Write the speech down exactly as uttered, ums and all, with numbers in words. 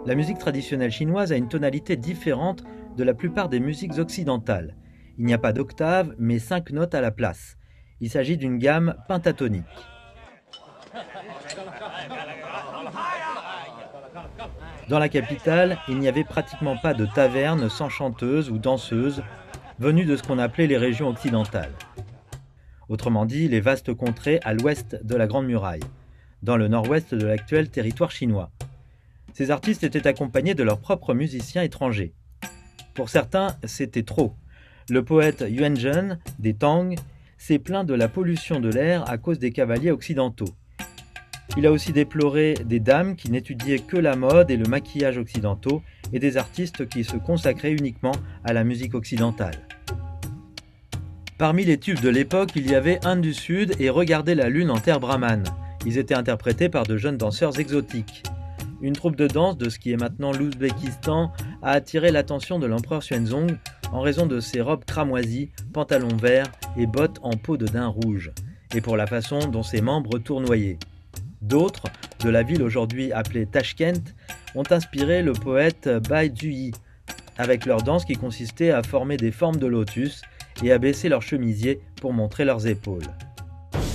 La musique traditionnelle chinoise a une tonalité différente de la plupart des musiques occidentales. Il n'y a pas d'octave, mais cinq notes à la place. Il s'agit d'une gamme pentatonique. Dans la capitale, il n'y avait pratiquement pas de taverne sans chanteuse ou danseuse venues de ce qu'on appelait les régions occidentales. Autrement dit, les vastes contrées à l'ouest de la Grande Muraille, dans le nord-ouest de l'actuel territoire chinois. Ces artistes étaient accompagnés de leurs propres musiciens étrangers. Pour certains, c'était trop. Le poète Yuan Zhen, des Tang, s'est plaint de la pollution de l'air à cause des cavaliers occidentaux. Il a aussi déploré des dames qui n'étudiaient que la mode et le maquillage occidentaux et des artistes qui se consacraient uniquement à la musique occidentale. Parmi les tubes de l'époque, il y avait Inde du Sud et Regardez la lune en terre brahmane. Ils étaient interprétés par de jeunes danseurs exotiques. Une troupe de danse de ce qui est maintenant l'Ouzbékistan a attiré l'attention de l'empereur Xuanzong en raison de ses robes cramoisies, pantalons verts et bottes en peau de daim rouge, et pour la façon dont ses membres tournoyaient. D'autres, de la ville aujourd'hui appelée Tashkent, ont inspiré le poète Bai Zhuyi, avec leur danse qui consistait à former des formes de lotus et à baisser leurs chemisiers pour montrer leurs épaules.